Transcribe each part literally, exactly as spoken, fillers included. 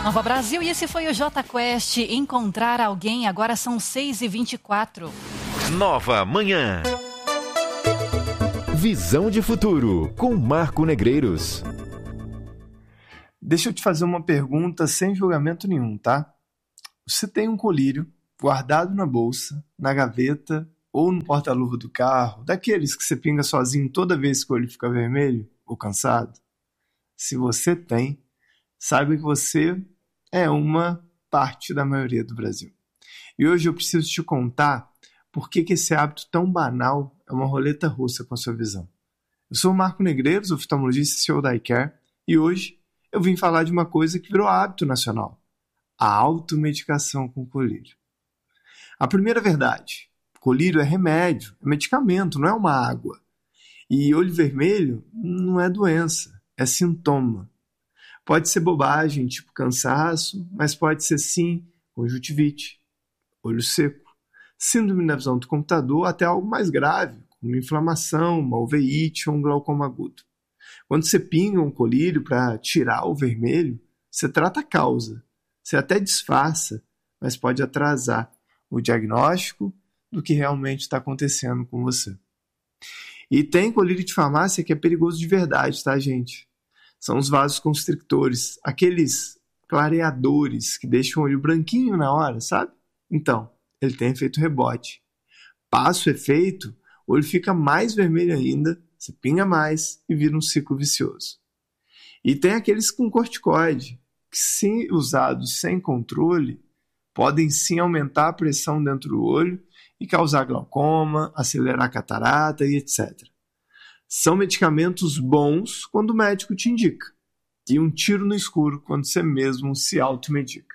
Nova Brasil, e esse foi o J Quest, Encontrar Alguém. Agora são seis e vinte e quatro. Nova Manhã. Visão de futuro, com Marco Negreiros. Deixa eu te fazer uma pergunta sem julgamento nenhum, tá? Você tem um colírio guardado na bolsa, na gaveta ou no porta-luva do carro, daqueles que você pinga sozinho toda vez que o olho fica vermelho ou cansado? Se você tem, saiba que você é uma parte da maioria do Brasil. E hoje eu preciso te contar por que que esse hábito tão banal é uma roleta russa com a sua visão. Eu sou o Marco Negreiros, oftalmologista e C E O da iCare, e hoje eu vim falar de uma coisa que virou hábito nacional: a automedicação com colírio. A primeira verdade: colírio é remédio, é medicamento, não é uma água. E olho vermelho não é doença, é sintoma. Pode ser bobagem, tipo cansaço, mas pode ser sim conjuntivite, olho seco, síndrome da visão do computador, até algo mais grave, como inflamação, uma uveíte ou um glaucoma agudo. Quando você pinga um colírio para tirar o vermelho, você trata a causa. Você até disfarça, mas pode atrasar o diagnóstico do que realmente está acontecendo com você. E tem colírio de farmácia que é perigoso de verdade, tá, gente? São os vasos constrictores, aqueles clareadores que deixam o olho branquinho na hora, sabe? Então, ele tem efeito rebote. Passa o efeito, o olho fica mais vermelho ainda, você pinga mais e vira um ciclo vicioso. E tem aqueles com corticoide, que se usados sem controle, podem sim aumentar a pressão dentro do olho e causar glaucoma, acelerar a catarata e etcétera. São medicamentos bons quando o médico te indica, e um tiro no escuro quando você mesmo se automedica.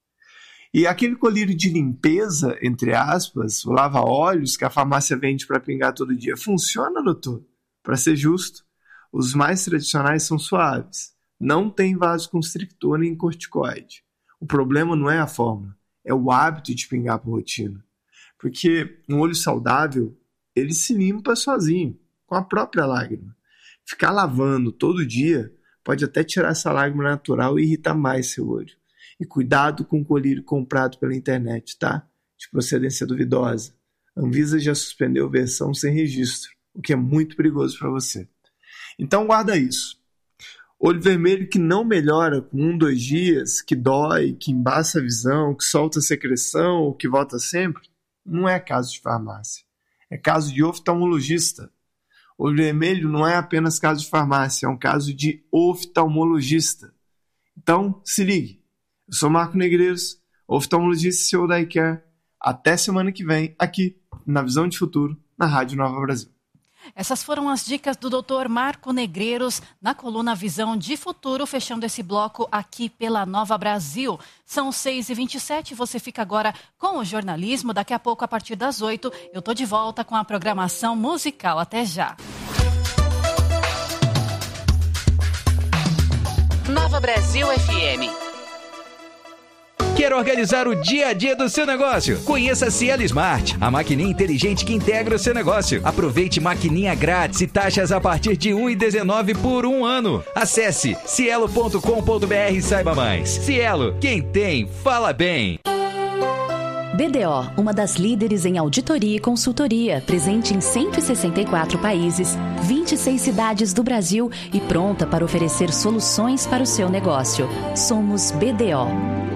E aquele colírio de limpeza, entre aspas, o lava-olhos que a farmácia vende para pingar todo dia, funciona, doutor? Para ser justo, os mais tradicionais são suaves, não tem vasoconstrictor nem corticoide. O problema não é a fórmula, é o hábito de pingar por rotina. Porque um olho saudável, ele se limpa sozinho, com a própria lágrima. Ficar lavando todo dia pode até tirar essa lágrima natural e irritar mais seu olho. E cuidado com o colírio comprado pela internet, tá? De procedência duvidosa. A Anvisa já suspendeu versão sem registro, o que é muito perigoso para você. Então guarda isso. Olho vermelho que não melhora com um, dois dias, que dói, que embaça a visão, que solta secreção ou que volta sempre, não é caso de farmácia. É caso de oftalmologista. Olho vermelho não é apenas caso de farmácia, é um caso de oftalmologista. Então, se ligue. Eu sou Marco Negreiros, oftalmologista e C E O da iCare. Até semana que vem, aqui na Visão de Futuro, na Rádio Nova Brasil. Essas foram as dicas do doutor Marco Negreiros na coluna Visão de Futuro, fechando esse bloco aqui pela Nova Brasil. São seis e vinte e sete, você fica agora com o jornalismo. Daqui a pouco, a partir das oito, eu tô de volta com a programação musical. Até já. Nova Brasil F M. Quer organizar o dia a dia do seu negócio? Conheça a Cielo Smart, a maquininha inteligente que integra o seu negócio. Aproveite maquininha grátis e taxas a partir de um real e dezenove centavos por um ano. Acesse cielo ponto com ponto br e saiba mais. Cielo, quem tem, fala bem. B D O, uma das líderes em auditoria e consultoria, presente em cento e sessenta e quatro países, vinte e seis cidades do Brasil e pronta para oferecer soluções para o seu negócio. Somos B D O.